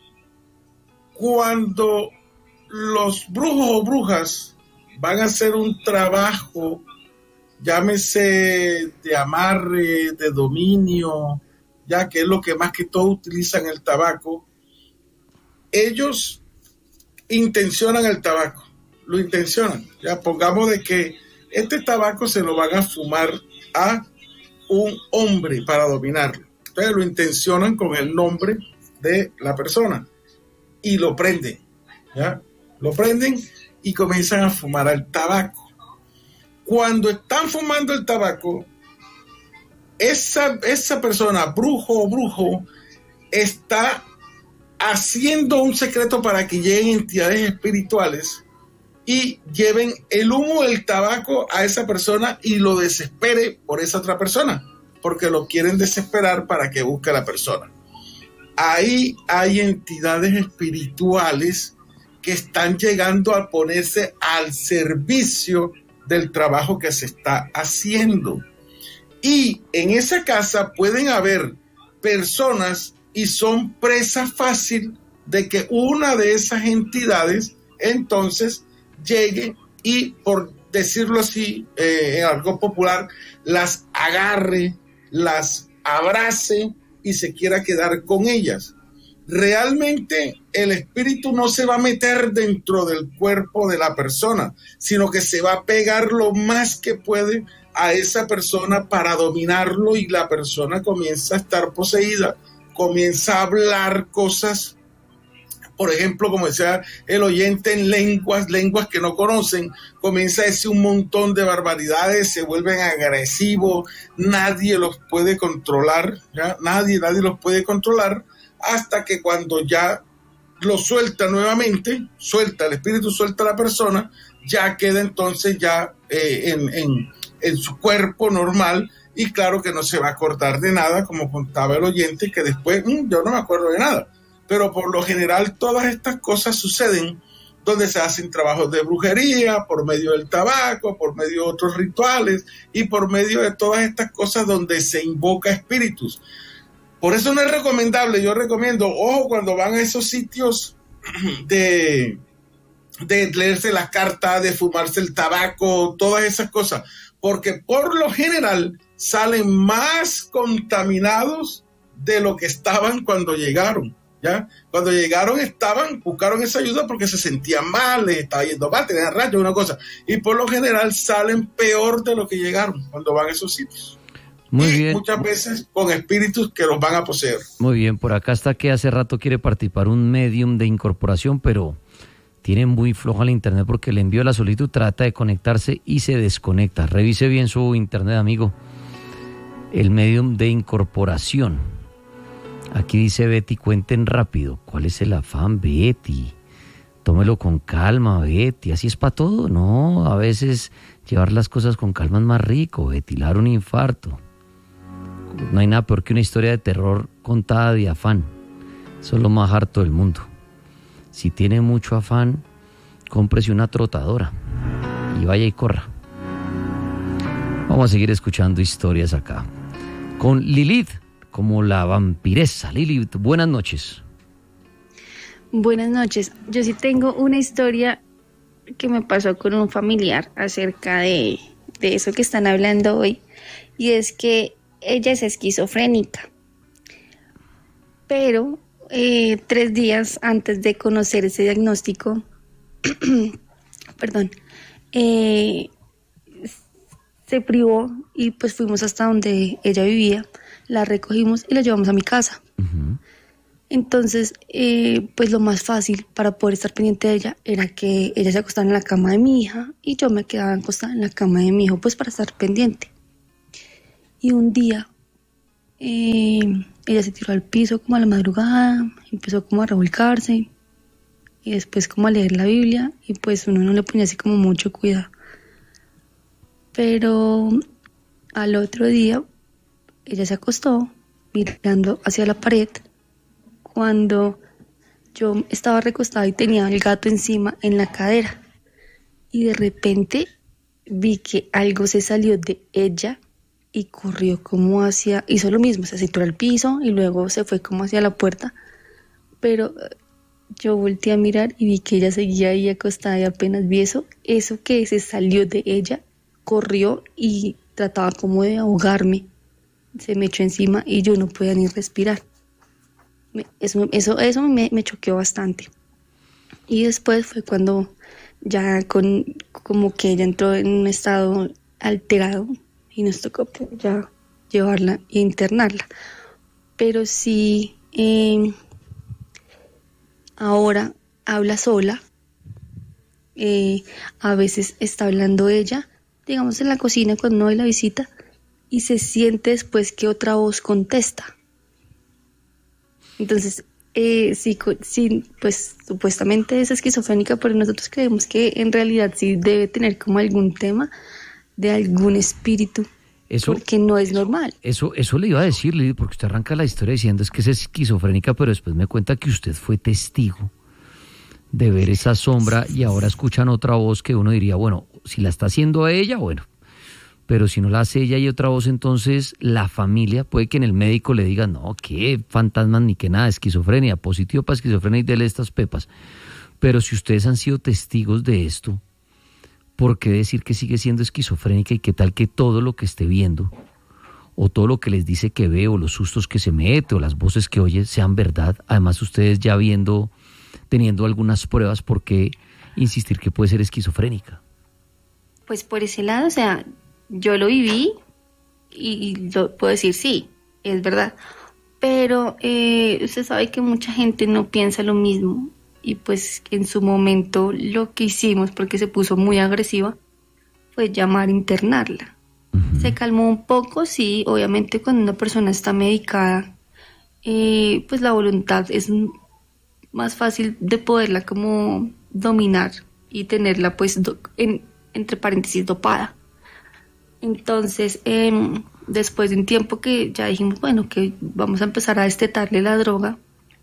Cuando los brujos o brujas van a hacer un trabajo, llámese de amarre, de dominio, ya que es lo que más que todo utilizan el tabaco, ellos intencionan el tabaco, lo intencionan. Ya pongamos de que este tabaco se lo van a fumar a un hombre para dominarlo. Entonces lo intencionan con el nombre de la persona y lo prenden, ¿ya? Lo prenden y comienzan a fumar el tabaco. Cuando están fumando el tabaco, esa, esa persona, brujo o brujo, está haciendo un secreto para que lleguen entidades espirituales y lleven el humo del tabaco a esa persona y lo desespere por esa otra persona, porque lo quieren desesperar para que busque a la persona. Ahí hay entidades espirituales que están llegando a ponerse al servicio del trabajo que se está haciendo. Y en esa casa pueden haber personas y son presa fácil de que una de esas entidades entonces llegue y, por decirlo así, eh, en algo popular, las agarre, las abrace y se quiera quedar con ellas. Realmente el espíritu no se va a meter dentro del cuerpo de la persona, sino que se va a pegar lo más que puede a esa persona para dominarlo, y la persona comienza a estar poseída, comienza a hablar cosas, por ejemplo, como decía el oyente, en lenguas, lenguas que no conocen, comienza a decir un montón de barbaridades, se vuelven agresivos, nadie los puede controlar, ¿ya? Nadie, nadie los puede controlar, hasta que cuando ya lo suelta nuevamente, suelta el espíritu, suelta a la persona, ya queda entonces ya eh, en, en, en su cuerpo normal, y claro que no se va a acordar de nada, como contaba el oyente, que después, mmm, yo no me acuerdo de nada. Pero por lo general todas estas cosas suceden donde se hacen trabajos de brujería, por medio del tabaco, por medio de otros rituales y por medio de todas estas cosas donde se invoca espíritus. Por eso no es recomendable, yo recomiendo, ojo, cuando van a esos sitios de, de leerse las cartas, de fumarse el tabaco, todas esas cosas, porque por lo general salen más contaminados de lo que estaban cuando llegaron. ¿Ya? Cuando llegaron estaban, buscaron esa ayuda porque se sentían mal, les estaba yendo mal, tenían rayos, una cosa, y por lo general salen peor de lo que llegaron cuando van a esos sitios. Muy y bien. Muchas veces con espíritus que los van a poseer. Muy bien, por acá está que hace rato quiere participar un medium de incorporación, pero tiene muy floja la internet porque le envió la solicitud, trata de conectarse y se desconecta. Revise bien su internet, amigo. El medium de incorporación. Aquí dice Betty, cuenten rápido. ¿Cuál es el afán, Betty? Tómelo con calma, Betty. ¿Así es para todo? No, a veces llevar las cosas con calma es más rico, Betty. Le dar un infarto. No hay nada peor que una historia de terror contada de afán. Eso es lo más harto del mundo. Si tiene mucho afán, cómprese una trotadora y vaya y corra. Vamos a seguir escuchando historias acá con Lilith, como la vampiresa. Lilith, buenas noches. Buenas noches. Yo sí tengo una historia que me pasó con un familiar acerca de, de eso que están hablando hoy, y es que ella es esquizofrénica, pero eh, tres días antes de conocer ese diagnóstico, perdón, eh, se privó y pues fuimos hasta donde ella vivía, la recogimos y la llevamos a mi casa. Uh-huh. Entonces, eh, pues lo más fácil para poder estar pendiente de ella era que ella se acostara en la cama de mi hija y yo me quedaba acostada en la cama de mi hijo, pues para estar pendiente. Y un día, eh, ella se tiró al piso como a la madrugada, empezó como a revolcarse y después como a leer la Biblia, y pues uno no le ponía así como mucho cuidado. Pero al otro día, ella se acostó mirando hacia la pared cuando yo estaba recostada y tenía el gato encima en la cadera. Y de repente vi que algo se salió de ella y corrió como hacia... Hizo lo mismo, se tiró al piso y luego se fue como hacia la puerta. Pero yo volteé a mirar y vi que ella seguía ahí acostada, y apenas vi eso, eso que se salió de ella, corrió y trataba como de ahogarme. Se me echó encima y yo no podía ni respirar. Eso, eso, eso me, me choqueó bastante. Y después fue cuando ya con, como que ella entró en un estado alterado y nos tocó ya llevarla e internarla. pero sí eh, ahora habla sola, eh, a veces está hablando ella, digamos en la cocina cuando no hay la visita, y se siente después que otra voz contesta. Entonces, eh, sí, sí, pues supuestamente es esquizofrénica, pero nosotros creemos que en realidad sí debe tener como algún tema de algún espíritu, eso, porque no es normal. Eso, eso le iba a decir, Lili, porque usted arranca la historia diciendo es que es esquizofrénica, pero después me cuenta que usted fue testigo de ver esa sombra y ahora escuchan otra voz que uno diría, bueno, si la está haciendo a ella, bueno, pero si no la hace ella y otra voz, entonces la familia, puede que en el médico le digan, no, qué fantasmas ni qué nada, esquizofrenia, positivo para esquizofrenia y dele estas pepas. Pero si ustedes han sido testigos de esto, ¿por qué decir que sigue siendo esquizofrénica y qué tal que todo lo que esté viendo, o todo lo que les dice que ve, o los sustos que se mete, o las voces que oye, sean verdad? Además, ustedes ya viendo, teniendo algunas pruebas, ¿por qué insistir que puede ser esquizofrénica? Pues por ese lado, o sea, yo lo viví y lo puedo decir, sí, es verdad. Pero eh, usted sabe que mucha gente no piensa lo mismo. Y pues en su momento lo que hicimos, porque se puso muy agresiva, fue llamar a internarla. Uh-huh. Se calmó un poco, sí, obviamente cuando una persona está medicada, eh, pues la voluntad es más fácil de poderla como dominar y tenerla pues do- en, entre paréntesis dopada. Entonces, eh, después de un tiempo que ya dijimos, bueno, que vamos a empezar a destetarle la droga,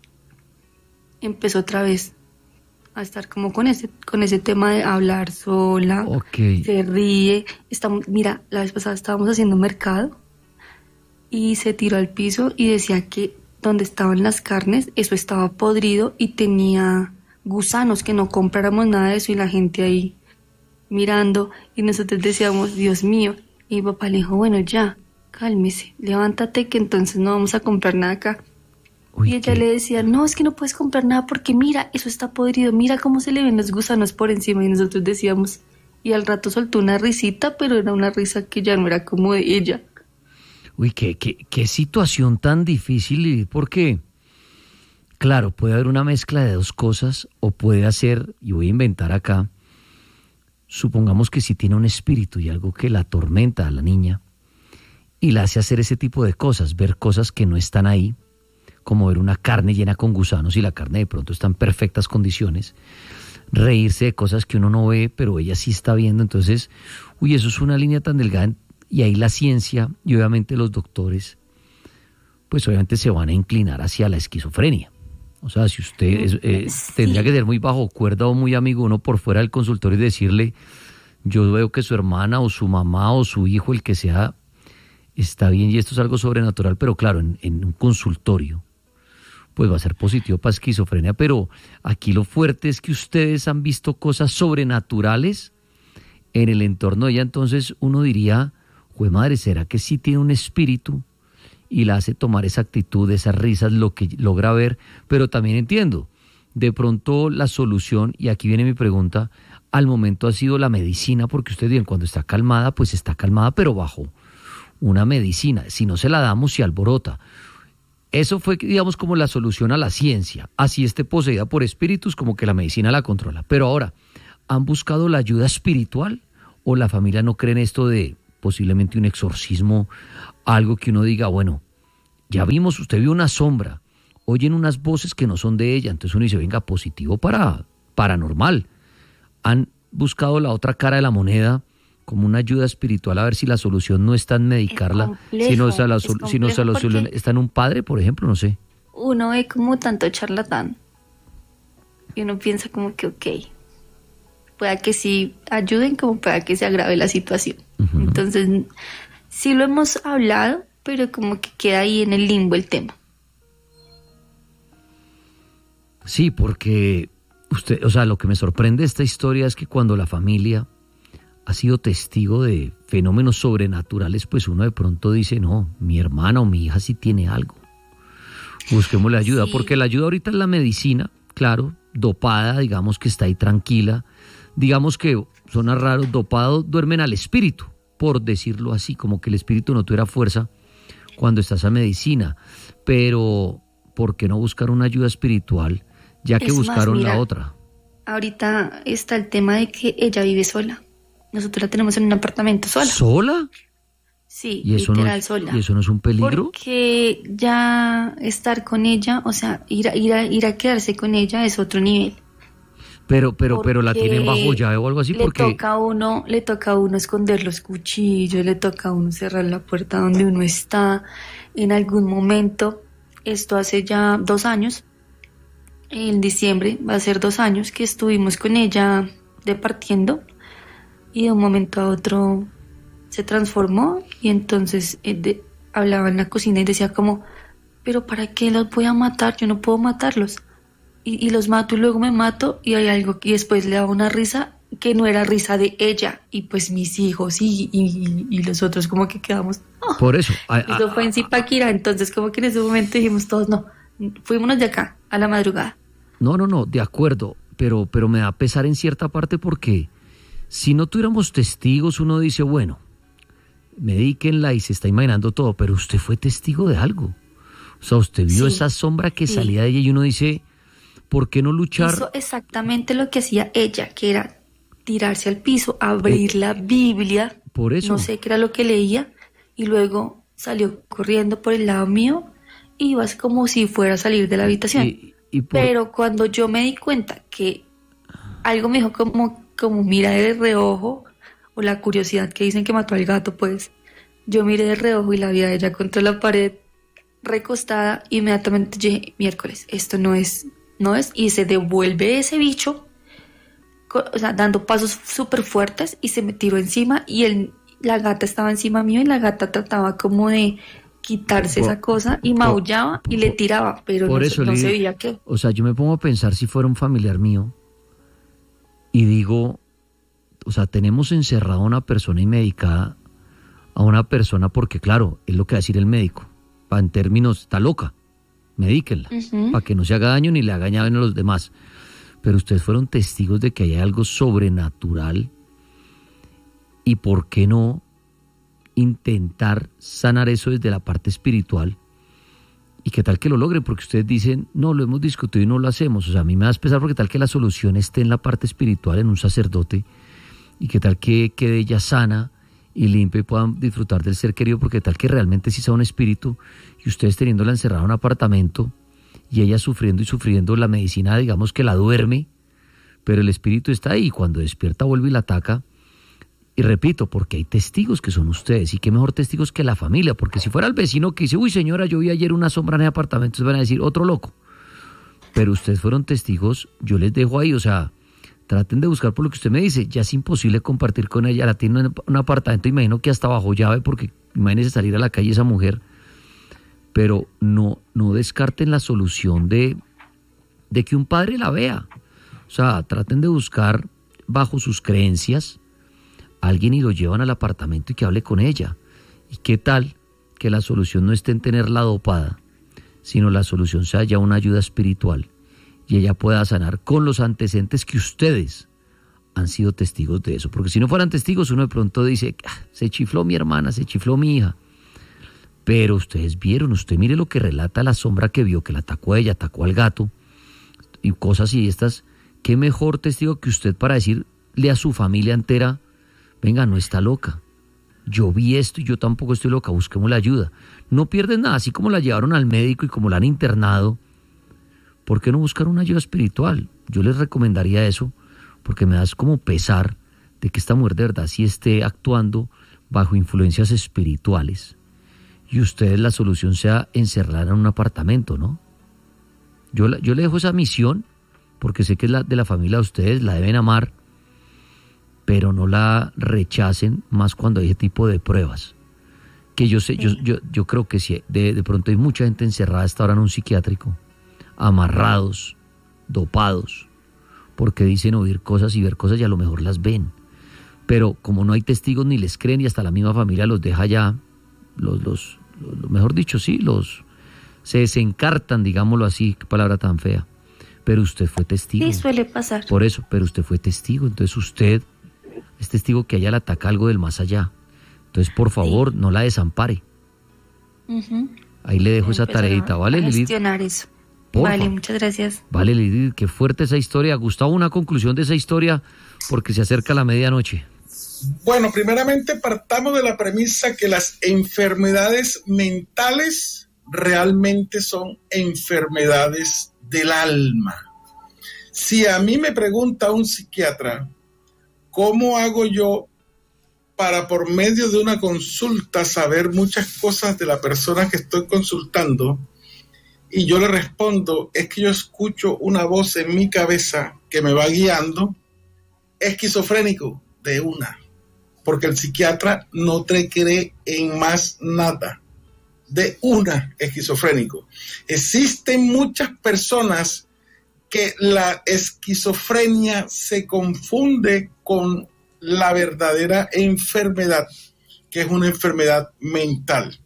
empezó otra vez a estar como con ese con ese tema de hablar sola, okay. Se ríe. Estamos, mira, la vez pasada estábamos haciendo mercado y se tiró al piso y decía que donde estaban las carnes, eso estaba podrido y tenía gusanos, que no compráramos nada de eso, y la gente ahí mirando, y nosotros decíamos, Dios mío, y mi papá le dijo, bueno, ya, cálmese, levántate que entonces no vamos a comprar nada acá. Uy, y ella ¿qué? Le decía, no, es que no puedes comprar nada porque mira, eso está podrido, mira cómo se le ven los gusanos por encima. Y nosotros decíamos, y al rato soltó una risita, pero era una risa que ya no era como de ella. Uy, qué, qué, qué situación tan difícil, porque, claro, puede haber una mezcla de dos cosas, o puede hacer, y voy a inventar acá, supongamos que si tiene un espíritu y algo que la atormenta a la niña, y la hace hacer ese tipo de cosas, ver cosas que no están ahí, como ver una carne llena con gusanos y la carne de pronto está en perfectas condiciones, reírse de cosas que uno no ve, pero ella sí está viendo. Entonces, uy, eso es una línea tan delgada, y ahí la ciencia y obviamente los doctores, pues obviamente se van a inclinar hacia la esquizofrenia. O sea, si usted es, eh, sí. tendría que ser muy bajo cuerda o muy amigo uno por fuera del consultorio y decirle, yo veo que su hermana o su mamá o su hijo, el que sea, está bien y esto es algo sobrenatural, pero claro, en, en un consultorio, pues va a ser positivo para esquizofrenia. Pero aquí lo fuerte es que ustedes han visto cosas sobrenaturales en el entorno de ella. Entonces uno diría, jue madre, ¿será que sí tiene un espíritu y la hace tomar esa actitud, esas risas, lo que logra ver? Pero también entiendo, de pronto la solución, y aquí viene mi pregunta, al momento ha sido la medicina, porque ustedes bien, cuando está calmada, pues está calmada, pero bajo una medicina. Si no se la damos, se alborota. Eso fue, digamos, como la solución a la ciencia. Así esté poseída por espíritus, como que la medicina la controla. Pero ahora, ¿han buscado la ayuda espiritual? ¿O la familia no cree en esto de posiblemente un exorcismo? Algo que uno diga, bueno, ya vimos, usted vio una sombra, oyen unas voces que no son de ella, entonces uno dice, venga, positivo para paranormal. ¿Han buscado la otra cara de la moneda como una ayuda espiritual, a ver si la solución no está en medicarla, complejo, si no está la, si no está la solución está en un padre, por ejemplo, no sé? Uno ve como tanto charlatán y uno piensa como que ok, pueda que sí ayuden como pueda que se agrave la situación. Uh-huh. Entonces sí lo hemos hablado, pero como que queda ahí en el limbo el tema. Sí, porque usted, o sea, lo que me sorprende de esta historia es que cuando la familia ha sido testigo de fenómenos sobrenaturales, pues uno de pronto dice, no, mi hermana o mi hija sí tiene algo. Busquémosle ayuda, sí. Porque la ayuda ahorita es la medicina, claro, dopada, digamos que está ahí tranquila. Digamos que, suena raro, dopados duermen al espíritu, por decirlo así, como que el espíritu no tuviera fuerza cuando está esa medicina. pero ¿por qué no buscar una ayuda espiritual ya que Es más, buscaron mira, la otra? Ahorita está el tema de que ella vive sola. Nosotros la tenemos en un apartamento sola. ¿Sola? Sí, ¿Y eso, no literal es, sola. ¿Y eso no es un peligro? Porque ya estar con ella, o sea, ir a, ir a, ir a quedarse con ella es otro nivel. Pero, pero, pero la Porque tienen bajo llave o algo así, le porque toca a uno, le toca a uno esconder los cuchillos, le toca a uno cerrar la puerta donde uno está. En algún momento, esto hace ya dos años, en diciembre va a ser dos años que estuvimos con ella departiendo y de un momento a otro se transformó y entonces eh, de, hablaba en la cocina y decía como, pero ¿para qué los voy a matar? Yo no puedo matarlos. Y, y los mato y luego me mato y hay algo y después le daba una risa que no era risa de ella y pues mis hijos y, y, y los otros como que quedamos, oh. por eso. a- Eso a- fue en Zipaquirá, entonces como que en ese momento dijimos todos, no, fuímonos de acá a la madrugada. No, no, no, de acuerdo, pero, pero me da pesar en cierta parte porque si no tuviéramos testigos, uno dice, bueno, medíquenla y se está imaginando todo, pero usted fue testigo de algo. O sea, usted vio Sí, esa sombra que sí. salía de ella y uno dice, ¿por qué no luchar? Hizo exactamente lo que hacía ella, que era tirarse al piso, abrir la Biblia, Por eso. no sé qué era lo que leía, y luego salió corriendo por el lado mío y iba como si fuera a salir de la habitación. Y, y por- Pero cuando yo me di cuenta que algo me dijo como, como mira de reojo, o la curiosidad que dicen que mató al gato, pues yo miré de reojo y la vi a ella contra la pared, recostada, inmediatamente dije, miércoles, esto no es, no es, y se devuelve ese bicho, co- o sea, dando pasos súper fuertes y se me tiró encima y el, la gata estaba encima mío y la gata trataba como de quitarse Por- esa cosa y por- maullaba y le tiraba, pero por no, eso, se- no Lidia, se veía qué. O sea, yo me pongo a pensar si fuera un familiar mío y digo, o sea, tenemos encerrado a una persona y medicada a una persona porque, claro, es lo que va a decir el médico. Pa- En términos, está loca, medíquenla, Ujú. para que no se haga daño ni le haga daño a los demás. Pero ustedes fueron testigos de que hay algo sobrenatural y por qué no intentar sanar eso desde la parte espiritual. ¿Y qué tal que lo logren? Porque ustedes dicen, no, lo hemos discutido y no lo hacemos. O sea, a mí me da pesar porque tal que la solución esté en la parte espiritual, en un sacerdote, y qué tal que quede ella sana y limpia y puedan disfrutar del ser querido, porque tal que realmente sí sea un espíritu y ustedes teniéndola encerrada en un apartamento y ella sufriendo y sufriendo, la medicina digamos que la duerme, pero el espíritu está ahí y cuando despierta vuelve y la ataca. Y repito, porque hay testigos que son ustedes, y qué mejor testigos que la familia, porque si fuera el vecino que dice, uy señora, yo vi ayer una sombra en el apartamento, entonces van a decir, otro loco. Pero ustedes fueron testigos, yo les dejo ahí, o sea, traten de buscar por lo que usted me dice, ya es imposible compartir con ella, la tiene en un apartamento, imagino que hasta bajo llave, porque imagínese salir a la calle esa mujer, pero no, no descarten la solución de, de que un padre la vea, o sea, traten de buscar bajo sus creencias alguien y lo llevan al apartamento y que hable con ella. ¿Y qué tal que la solución no esté en tenerla dopada, sino la solución sea ya una ayuda espiritual y ella pueda sanar con los antecedentes que ustedes han sido testigos de eso? Porque si no fueran testigos, uno de pronto dice, ah, se chifló mi hermana, se chifló mi hija. Pero ustedes vieron, usted mire lo que relata la sombra que vio, que la atacó a ella, atacó al gato y cosas y estas. ¿Qué mejor testigo que usted para decirle a su familia entera, venga, no está loca, yo vi esto y yo tampoco estoy loca, busquemos la ayuda? No pierden nada, así como la llevaron al médico y como la han internado, ¿por qué no buscar una ayuda espiritual? Yo les recomendaría eso, porque me da como pesar de que esta mujer de verdad sí esté actuando bajo influencias espirituales y ustedes la solución sea encerrarla en un apartamento, ¿no? Yo, la- yo le dejo esa misión porque sé que es la de la familia de ustedes, la deben amar, pero no la rechacen más cuando hay ese tipo de pruebas. Que yo sé, yo, yo, yo creo que sí, de, de pronto hay mucha gente encerrada hasta ahora en un psiquiátrico, amarrados, dopados, porque dicen oír cosas y ver cosas y a lo mejor las ven. Pero como no hay testigos ni les creen y hasta la misma familia los deja ya, los, los, los mejor dicho, sí, los se desencartan, digámoslo así, qué palabra tan fea. Pero usted fue testigo. Sí, suele pasar. Por eso, pero usted fue testigo, entonces usted es testigo que a ella le ataca algo del más allá. Entonces, por favor, no la desampare. Ujú. Ahí le dejo esa tareita, ¿vale, Lilith? Gestionar eso. Porfa. Vale, muchas gracias. Vale, Lilith, qué fuerte esa historia. Gustavo, una conclusión de esa historia, porque se acerca la medianoche. Bueno, primeramente partamos de la premisa que las enfermedades mentales realmente son enfermedades del alma. Si a mí me pregunta un psiquiatra, ¿cómo hago yo para por medio de una consulta saber muchas cosas de la persona que estoy consultando? Y yo le respondo, es que yo escucho una voz en mi cabeza que me va guiando. Esquizofrénico, de una, porque el psiquiatra no te cree en más nada, de una, esquizofrénico. Existen muchas personas que la esquizofrenia se confunde con la verdadera enfermedad, que es una enfermedad mental.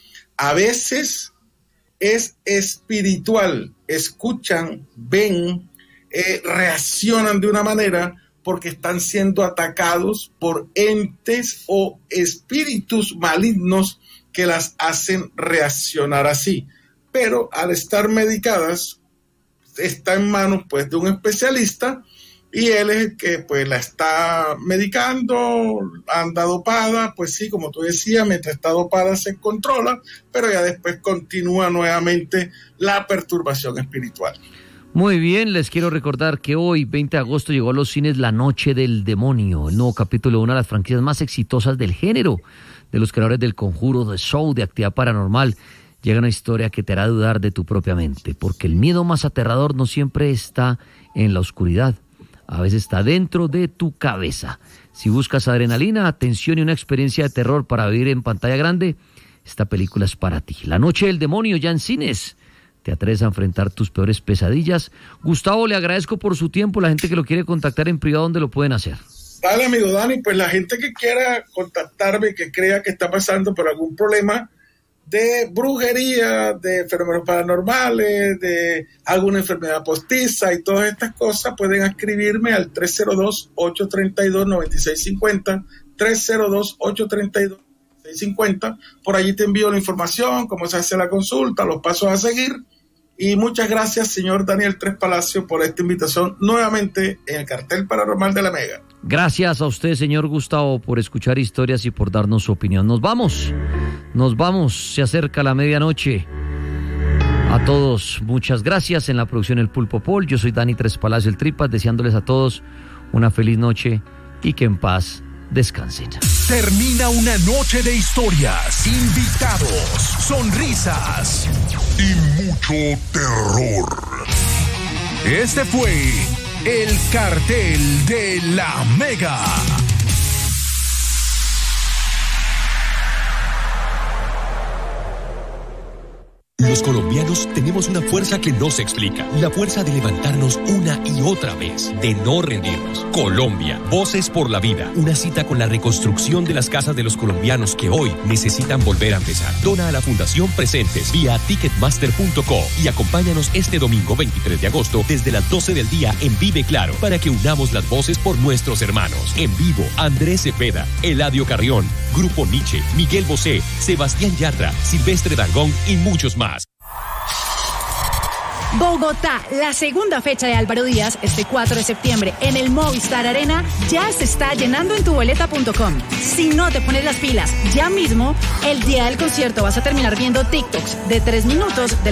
A veces es espiritual, escuchan, ven, eh, reaccionan de una manera porque están siendo atacados por entes o espíritus malignos que las hacen reaccionar así. Pero al estar medicadas, está en manos pues de un especialista y él es el que pues la está medicando, anda dopada, pues sí, como tú decías, mientras está dopada se controla, pero ya después continúa nuevamente la perturbación espiritual. Muy bien, les quiero recordar que hoy, veinte de agosto, llegó a los cines La Noche del Demonio, el nuevo capítulo de una de las franquicias más exitosas del género, de los creadores del Conjuro, de Show, de Actividad Paranormal. Llega una historia que te hará dudar de tu propia mente, porque el miedo más aterrador no siempre está en la oscuridad, a veces está dentro de tu cabeza. Si buscas adrenalina, atención y una experiencia de terror para vivir en pantalla grande, esta película es para ti. La Noche del Demonio, ya en cines. ¿Te atreves a enfrentar tus peores pesadillas? Gustavo, le agradezco por su tiempo. La gente que lo quiere contactar en privado, ¿dónde lo pueden hacer? Dale, amigo Dani, pues la gente que quiera contactarme, que crea que está pasando por algún problema de brujería, de fenómenos paranormales, de alguna enfermedad postiza y todas estas cosas, pueden escribirme al tres cero dos, ocho tres dos, nueve seis cinco cero, tres cero dos, ocho tres dos, nueve seis cinco cero. Por allí te envío la información, cómo se hace la consulta, los pasos a seguir. Y muchas gracias, señor Daniel Tres Palacios, por esta invitación nuevamente en el Cartel Paranormal de la Mega. Gracias a usted, señor Gustavo, por escuchar historias y por darnos su opinión. Nos vamos, nos vamos, se acerca la medianoche. A todos, muchas gracias. En la producción El Pulpo Paul, yo soy Dani Tres Palacios, el Tripas, deseándoles a todos una feliz noche y que en paz descansen. Termina una noche de historias, invitados, sonrisas y mucho terror. Este fue el Cartel de la Mega. Los colombianos tenemos una fuerza que no se explica. La fuerza de levantarnos una y otra vez, de no rendirnos. Colombia, Voces por la Vida. Una cita con la reconstrucción de las casas de los colombianos que hoy necesitan volver a empezar. Dona a la Fundación Presentes vía ticketmaster punto co y acompáñanos este domingo veintitrés de agosto desde las doce del día en Vive Claro para que unamos las voces por nuestros hermanos. En vivo, Andrés Cepeda, Eladio Carrión, Grupo Nietzsche, Miguel Bosé, Sebastián Yatra, Silvestre Dangond y muchos más. Bogotá, la segunda fecha de Álvaro Díaz, este cuatro de septiembre, en el Movistar Arena, ya se está llenando en tu boleta punto com. Si no te pones las pilas ya mismo, el día del concierto vas a terminar viendo TikToks de tres minutos de